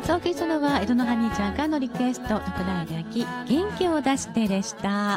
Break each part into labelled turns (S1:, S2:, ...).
S1: お送りしたのは江戸のハニーちゃんからのリクエスト、徳田秀明、元気を出してでした。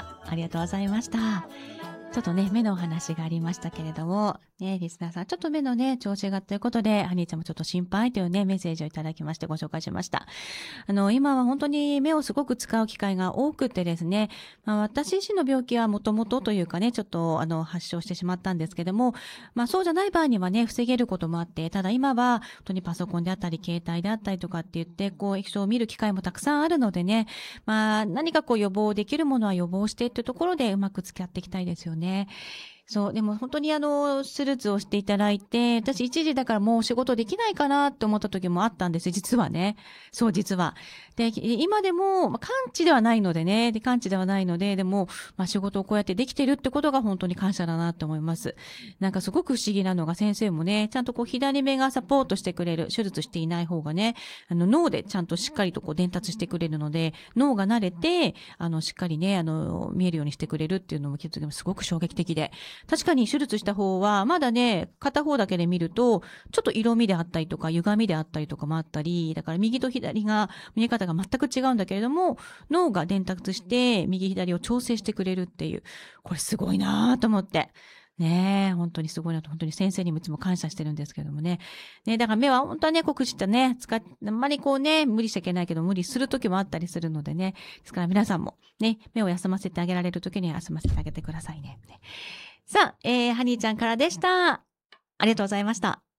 S1: ありがとうございました。ちょっとね、目のお話がありましたけれども、ね、リスナーさん、ちょっと目のね、調子がということで、ハニーちゃんもちょっと心配というね、メッセージをいただきましてご紹介しました。今は本当に目をすごく使う機会が多くてですね、私自身の病気はもともとというかね、ちょっと発症してしまったんですけども、そうじゃない場合にはね、防げることもあって、ただ今は、本当にパソコンであったり、携帯であったりとかって言って、液晶を見る機会もたくさんあるのでね、何か予防できるものは予防してっていうところでうまく付き合っていきたいですよね。そう、でも本当に手術をしていただいて、私一時だからもう仕事できないかなって思った時もあったんですよ、実はね。そう、実は。で、今でも、完治ではないのでね、完治ではないので、でも、仕事をこうやってできてるってことが本当に感謝だなって思います。なんかすごく不思議なのが先生もね、ちゃんと左目がサポートしてくれる、手術していない方がね、脳でちゃんとしっかりと伝達してくれるので、脳が慣れて、しっかりね、見えるようにしてくれるっていうのもすごく衝撃的で、確かに手術した方は、まだね、片方だけで見ると、ちょっと色味であったりとか、歪みであったりとかもあったり、だから右と左が、見え方が全く違うんだけれども、脳が伝達して、右左を調整してくれるっていう、これすごいなぁと思って。ねえ、本当にすごいなと、本当に先生にもいつも感謝してるんですけどもね。ね、だから目は本当はね、酷使ってね、あんまり無理しちゃいけないけど、無理するときもあったりするのでね。ですから皆さんもね、目を休ませてあげられるときには休ませてあげてくださいね。さあ、ハニーちゃんからでした。ありがとうございました。